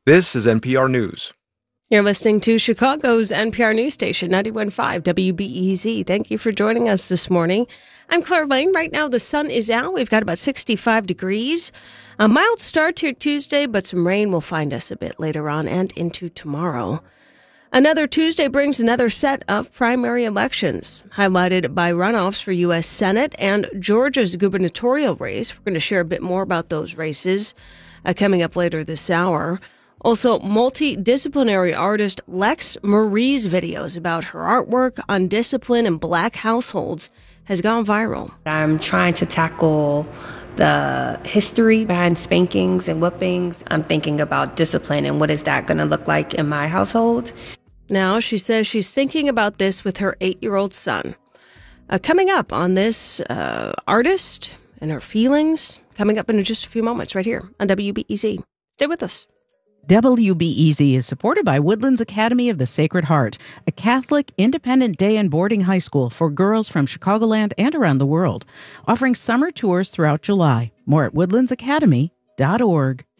This is NPR News. You're listening to Chicago's NPR news station, 91.5 WBEZ. Thank you for joining us this morning. I'm Claire Lane. Right now, the sun is out. We've got about 65 degrees. A mild start to Tuesday, but some rain will find us a bit later on and into tomorrow. Another Tuesday brings another set of primary elections, highlighted by runoffs for U.S. Senate and Georgia's gubernatorial race. We're going to share a bit more about those races coming up later this hour. Also, multidisciplinary artist Lex Marie's videos about her artwork on discipline in Black households has gone viral. I'm trying to tackle the history behind spankings and whippings. I'm thinking about discipline and what is that going to look like in my household. Now, she says she's thinking about this with her 8-year-old son. Coming up on this artist and her feelings, coming up in just a few moments right here on WBEZ. Stay with us. WBEZ is supported by Woodlands Academy of the Sacred Heart, a Catholic independent day and boarding high school for girls from Chicagoland and around the world, offering summer tours throughout July. More at woodlandsacademy.org.